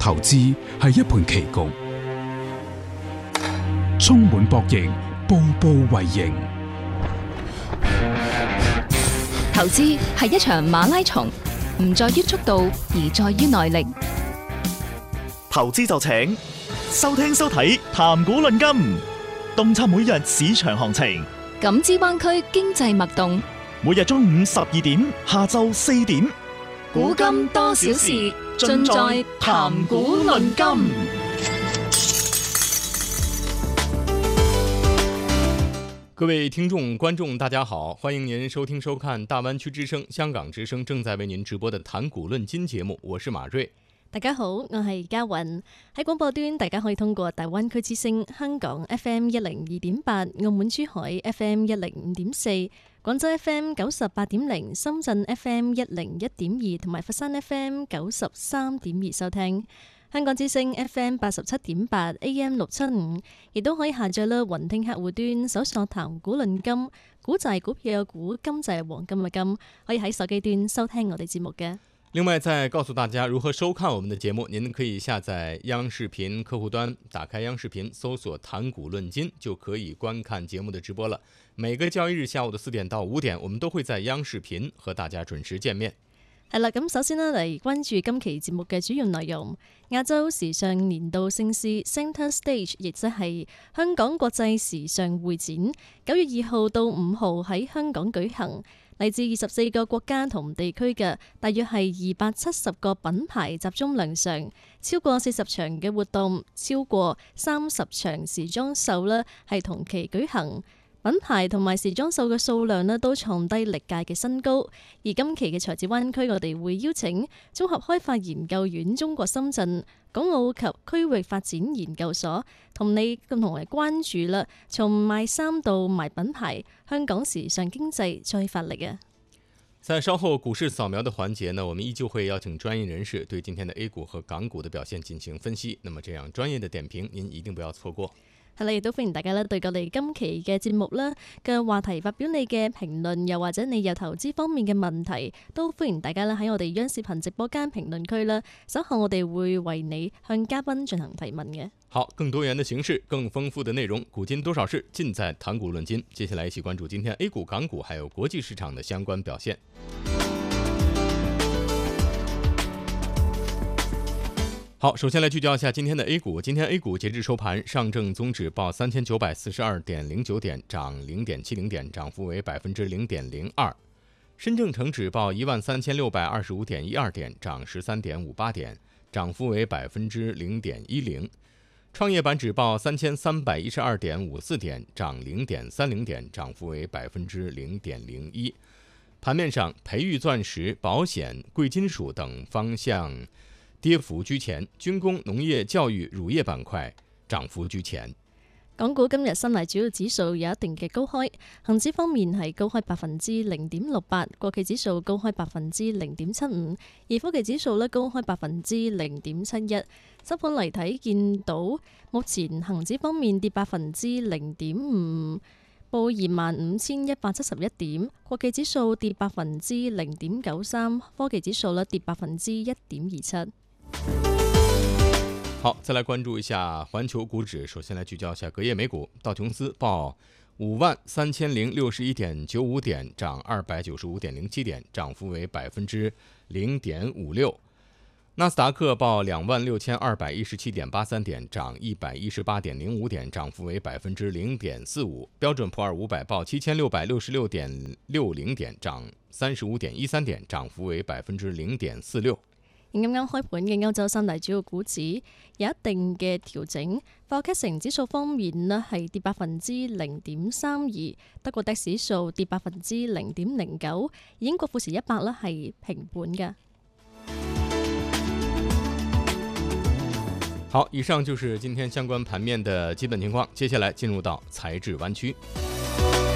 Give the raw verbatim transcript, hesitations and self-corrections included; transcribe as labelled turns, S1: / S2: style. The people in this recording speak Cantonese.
S1: 投資係一盤棋局，充滿博弈，步步為營。
S2: 投資係一場馬拉松，唔在於速度，而在於耐力。
S3: 投資就請收聽收睇談股論金，洞察每日市場行情，
S2: 感知灣區經濟脈動。
S3: 每日中午十二點，下晝四點，
S2: 股金多少事，盡在談股論金。
S4: 各位聽眾觀眾大家好，歡迎您收聽收看大灣區之聲香港之聲正在為您直播的談股論金節目，我是馬瑞。
S5: 大家好，我係嘉韻。喺廣播端大家可以通過大灣區之聲香港 F M 一零二點八、澳門珠海 F M 一零五點四、廣州 F M 九十八點零、深圳 F M 一零一點二同埋佛山 F M 九十三點二收聽。香港之聲 F M 八十七點八 A M 六七五，亦都可以下載啦雲聽客戶端搜索談股論金，股就係股票嘅股，金就係黃金嘅金，可以喺手機端收聽我哋節目嘅。
S4: 另外再告訴大家如何收看我們的節目，您可以下載央視頻客戶端，打開央視頻搜索談股論金，就可以觀看節目的直播了。每個交易日下午的四點到五點，我們都會在央視頻和大家準時見面。
S5: 係啦，咁首先呢嚟關注今期節目嘅主要內容。亞洲時尚年度盛事 Centre Stage， 亦即係香港國際時尚會展，九月二號到五號喺香港舉行。嚟自二十四個國家同地區嘅大約係二百七十個品牌集中亮相，超過四十場嘅活動，超過三十場時裝秀呢係同期舉行。品牌同埋時裝秀嘅數量呢都創低歷屆嘅新高。而今期嘅財智灣區，我哋會邀請綜合開發研究院中國深圳港澳及區域發展研究所同你共同嚟關注啦，從賣衫到賣品牌，香港時尚經濟再發力啊！
S4: 在稍後股市掃描的環節呢，我們依舊會邀請專業人士對今天的 A 股和港股的表現進行分析。那麼這樣專業的點評，您一定不要錯過。
S5: 係啦，亦都歡迎大家咧對我哋今期嘅節目啦嘅話題發表你嘅評論，又或者你有投資方面嘅問題，都歡迎大家咧喺我哋央視頻直播間評論區啦。稍後我哋會為你向嘉賓進行提問嘅。
S4: 好，更多元的形式，更豐富的內容，股金多少事，盡在談股論金。接下來一起關注今天 A 股、港股還有國際市場的相關表現。好，首先來聚焦一下今天的 A 股。今天 A 股截至收盤，上證綜指報三千九百四十二點零九點，漲零點七零點，漲幅為百分之零點零二。深證成指報一萬三千六百二十五點一二點，漲十三點五八點，漲幅為百分之零點一零。創業板指報三千三百一十二點五四點，漲零點三零點，漲幅為百分之零點零一。盤面上，培育鑽石、保險、貴金屬等方向跌幅居前，軍工、農業、教育、乳業板塊漲幅居前。
S5: 港股今日深大主要指數有一定嘅高開，恒指方面係高開百分之零點六八，國企指數高開百分之零點七五，而科技指數咧高開百分之零點七一。收盤嚟睇，見到目前恒指方面跌百分之零點五，報二萬五千一百七十一點；國企指數跌百分之零點九三，科技指數咧跌百分之一點二七。
S4: 好，再來關注一下環球股指。首先來聚焦一下隔夜美股，道瓊斯報五萬三千零六十一點九五點，漲二百九十五點零七點，漲幅為百分之零點五六。納斯達克報兩萬六千二百一十七點八三點，漲一百一十八點零五點，漲幅為百分之零點四五。標準普爾五百報七千六百六十六點六零點，漲三十五點一三點，漲幅為百分之零點四六。
S5: 啱啱開盤嘅歐洲三大主要股指有一定嘅調整，法國 C A C 指數方面呢係跌百分之零點三二，德國 D A X 指數跌百分之零點零九，英國富時一百呢係平盤嘅。
S4: 好，以上就是今天相關盤面的基本情況，接下來進入到財智灣區。